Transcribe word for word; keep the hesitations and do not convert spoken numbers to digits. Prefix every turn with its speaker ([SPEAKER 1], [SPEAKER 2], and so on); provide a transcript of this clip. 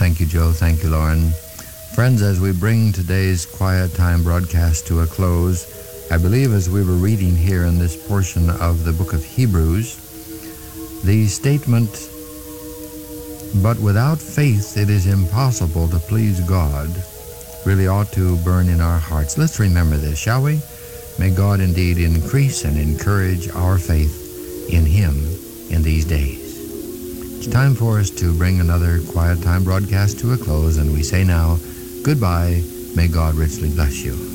[SPEAKER 1] Thank you, Joe. Thank you, Lauren. Friends, as we bring today's Quiet Time broadcast to a close, I believe as we were reading here in this portion of the book of Hebrews, the statement, "But without faith it is impossible to please God," really ought to burn in our hearts. Let's remember this, shall we? May God indeed increase and encourage our faith in Him in these days. It's time for us to bring another Quiet Time broadcast to a close, and we say now, goodbye. May God richly bless you.